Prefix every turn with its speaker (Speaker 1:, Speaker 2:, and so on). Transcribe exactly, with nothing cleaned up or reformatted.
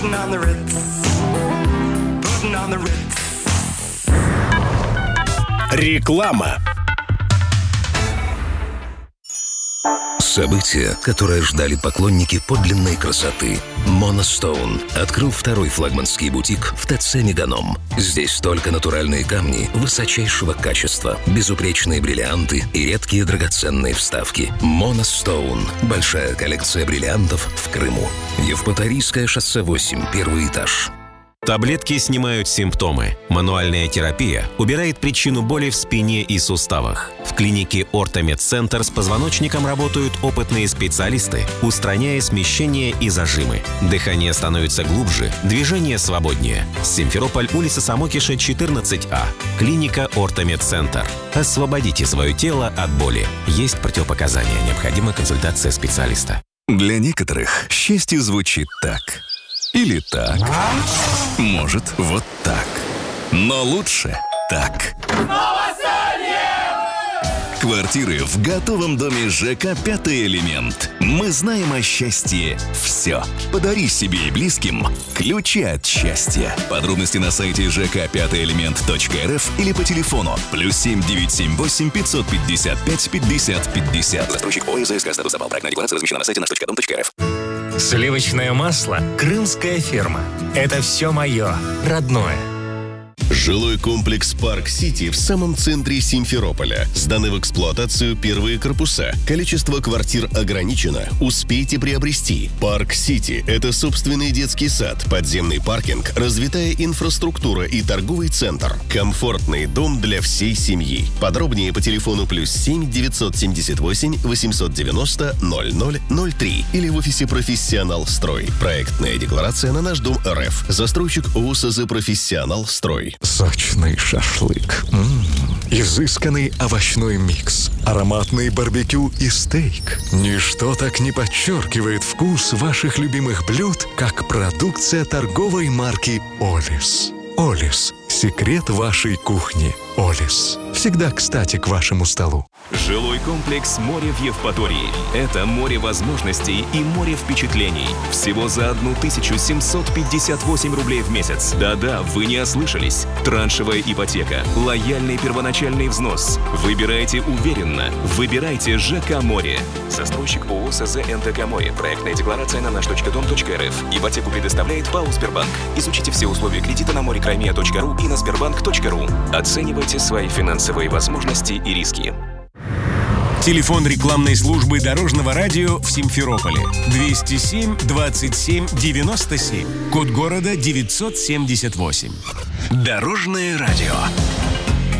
Speaker 1: On the Ritz, putting on the Ritz.
Speaker 2: Реклама.
Speaker 3: Событие, которое ждали поклонники подлинной красоты. Monostone открыл второй флагманский бутик в ТЦ «Меганом». Здесь только натуральные камни высочайшего качества, безупречные бриллианты и редкие драгоценные вставки. Monostone. Большая коллекция бриллиантов в Крыму. Евпаторийское шоссе восемь, первый этаж.
Speaker 4: Таблетки снимают симптомы. Мануальная терапия убирает причину боли в спине и суставах. В клинике Ортомедцентр с позвоночником работают опытные специалисты, устраняя смещения и зажимы. Дыхание становится глубже, движение свободнее. Симферополь, улица Самокиша, четырнадцать А. Клиника Ортомедцентр. Освободите свое тело от боли. Есть противопоказания. Необходима консультация специалиста.
Speaker 5: Для некоторых счастье звучит так. Или так. Может, вот так. Но лучше так. Квартиры в готовом доме ЖК «Пятый элемент». Мы знаем о счастье все. Подари себе и близким ключи от счастья. Подробности на сайте жк пятый элемент точка эр эф или по телефону плюс семь девятьсот семьдесят восемь пятьсот пятьдесят пять пятьдесят пятьдесят. Застройщик ОССК. Статус запал. Проектная декларация размещена на сайте наш точка дом точка эр эф.
Speaker 6: Сливочное масло «Крымская ферма». Это все мое, родное.
Speaker 2: Жилой комплекс «Парк-Сити» в самом центре Симферополя. Сданы в эксплуатацию первые корпуса. Количество квартир ограничено. Успейте приобрести. «Парк-Сити» — это собственный детский сад, подземный паркинг, развитая инфраструктура и торговый центр. Комфортный дом для всей семьи. Подробнее по телефону плюс семь девятьсот семьдесят восемь восемьсот девяносто ноль ноль ноль три или в офисе «Профессионал Строй». Проектная декларация на наш дом РФ. Застройщик ОСЗ «Профессионал Строй».
Speaker 7: Сочный шашлык, м-м, изысканный овощной микс, ароматный барбекю и стейк. Ничто так не подчеркивает вкус ваших любимых блюд, как продукция торговой марки «Олис». «Олис» – секрет вашей кухни. «Олис» – всегда кстати к вашему столу.
Speaker 8: Жилой комплекс «Море» в Евпатории. Это море возможностей и море впечатлений. Всего за одну тысячу семьсот пятьдесят восемь рублей в месяц. Да-да, вы не ослышались. Траншевая ипотека, лояльный первоначальный взнос. Выбирайте уверенно. Выбирайте ЖК «Море». Застройщик ООО СЗ НТК «Море». Проектная декларация на наш точка дом точка эр эф. Ипотеку предоставляет ПАО «Сбербанк». Изучите все условия кредита на море-краймия точка ру и на сбербанк точка ру. Оценивайте свои финансовые возможности и риски.
Speaker 2: Телефон рекламной службы Дорожного радио в Симферополе. двести семь двадцать семь девяносто семь. Код города девятьсот семьдесят восемь.
Speaker 3: Дорожное радио.